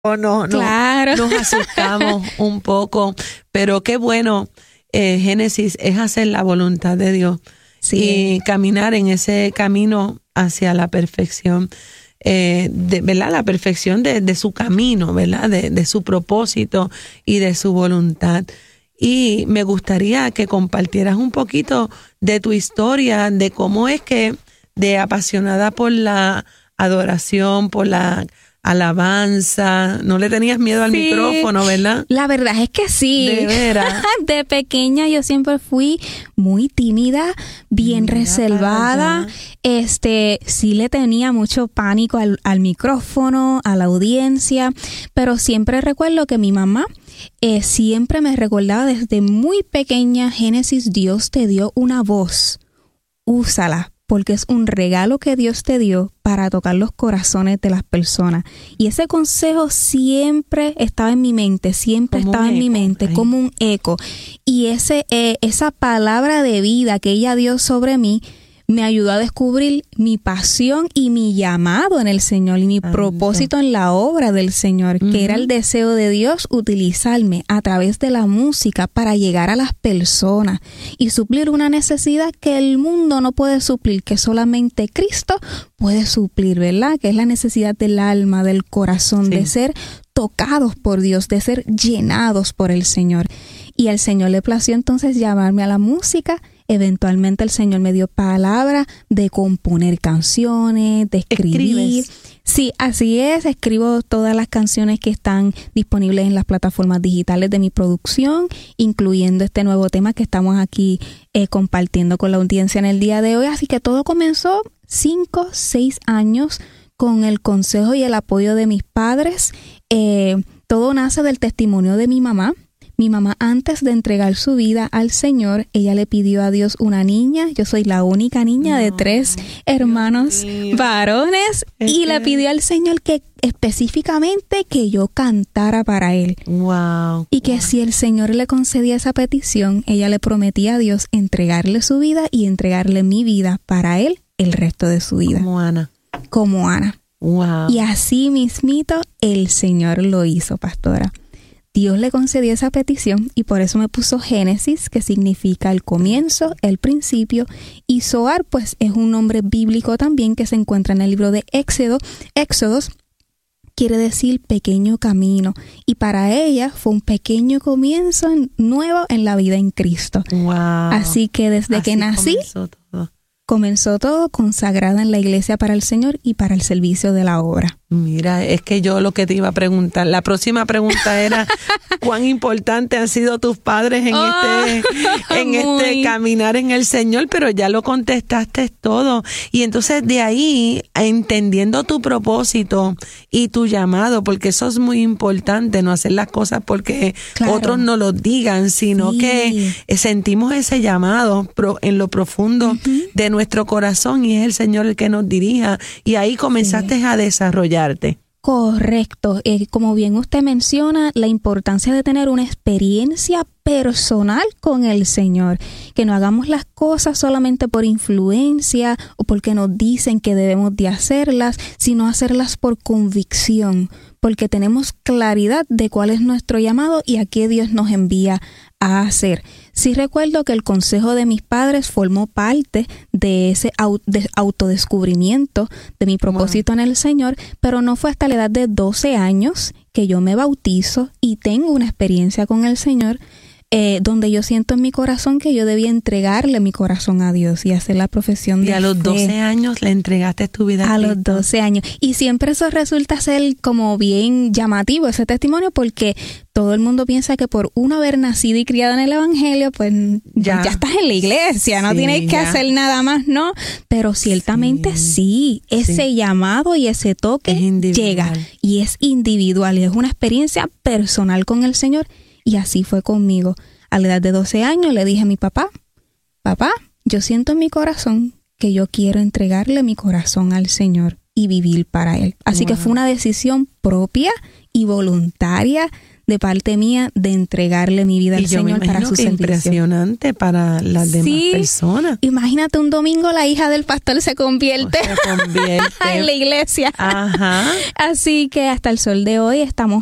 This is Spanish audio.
Claro. Nos asustamos un poco, pero qué bueno, Génesis, es hacer la voluntad de Dios y caminar en ese camino hacia la perfección, ¿verdad? La perfección de su camino, ¿verdad? De su propósito y de su voluntad. Y me gustaría que compartieras un poquito de tu historia, de cómo es que de apasionada por la adoración, por la alabanza, no le tenías miedo al micrófono, ¿verdad? La verdad es que sí. De veras. De pequeña yo siempre fui muy tímida, bien reservada. Sí le tenía mucho pánico al micrófono, a la audiencia, pero siempre recuerdo que mi mamá siempre me recordaba desde muy pequeña: Génesis, Dios te dio una voz, úsala, porque es un regalo que Dios te dio para tocar los corazones de las personas. Y ese consejo siempre estaba en mi mente, como un eco. Y esa palabra de vida que ella dio sobre mí me ayudó a descubrir mi pasión y mi llamado en el Señor y mi propósito en la obra del Señor, que era el deseo de Dios utilizarme a través de la música para llegar a las personas y suplir una necesidad que el mundo no puede suplir, que solamente Cristo puede suplir, ¿verdad? Que es la necesidad del alma, del corazón, de ser tocados por Dios, de ser llenados por el Señor. Y al Señor le plació entonces llamarme a la música. Eventualmente el Señor me dio palabra de componer canciones, de escribir. ¿Escribes? Sí, así es. Escribo todas las canciones que están disponibles en las plataformas digitales de mi producción, incluyendo este nuevo tema que estamos aquí compartiendo con la audiencia en el día de hoy. Así que todo comenzó 5, 6 años con el consejo y el apoyo de mis padres. Todo nace del testimonio de mi mamá. Mi mamá, antes de entregar su vida al Señor, ella le pidió a Dios una niña. Yo soy la única niña de 3 hermanos varones. Y le pidió al Señor que específicamente que yo cantara para Él. Wow. Y que si el Señor le concedía esa petición, ella le prometía a Dios entregarle su vida y entregarle mi vida para Él el resto de su vida. Como Ana. Wow. Y así mismito el Señor lo hizo, pastora. Dios le concedió esa petición y por eso me puso Génesis, que significa el comienzo, el principio, y Zoar, pues es un nombre bíblico también que se encuentra en el libro de Éxodos, quiere decir pequeño camino, y para ella fue un pequeño comienzo nuevo en la vida en Cristo. Wow. Así que desde que nací, comenzó todo consagrada en la iglesia para el Señor y para el servicio de la obra. Mira, es que yo lo que te iba a preguntar, la próxima pregunta era ¿cuán importante han sido tus padres en este caminar en el Señor? Pero ya lo contestaste todo. Y entonces de ahí, entendiendo tu propósito y tu llamado, porque eso es muy importante, no hacer las cosas porque otros no lo digan, sino que sentimos ese llamado en lo profundo de nuestro corazón y es el Señor el que nos dirija. Y ahí comenzaste a desarrollar. Correcto. Como bien usted menciona, la importancia de tener una experiencia personal con el Señor, que no hagamos las cosas solamente por influencia o porque nos dicen que debemos de hacerlas, sino hacerlas por convicción, porque tenemos claridad de cuál es nuestro llamado y a qué Dios nos envía a hacer. Sí recuerdo que el consejo de mis padres formó parte de ese autodescubrimiento de mi propósito en el Señor, pero no fue hasta la edad de 12 años que yo me bautizo y tengo una experiencia con el Señor, donde yo siento en mi corazón que yo debía entregarle mi corazón a Dios y hacer la profesión de fe. Y a los 12 años le entregaste tu vida a Cristo. Los 12 años. Y siempre eso resulta ser como bien llamativo, ese testimonio, porque todo el mundo piensa que por uno haber nacido y criado en el Evangelio, pues ya estás en la iglesia, no tienes que hacer nada más, ¿no? Pero ciertamente ese llamado y ese toque llega y es individual y es una experiencia personal con el Señor. Y así fue conmigo. A la edad de 12 años le dije a mi papá, yo siento en mi corazón que yo quiero entregarle mi corazón al Señor y vivir para Él. Así que fue una decisión propia y voluntaria de parte mía de entregarle mi vida al Señor para su servicio. Impresionante para las demás personas. Imagínate un domingo la hija del pastor se convierte en la iglesia. Ajá. Así que hasta el sol de hoy estamos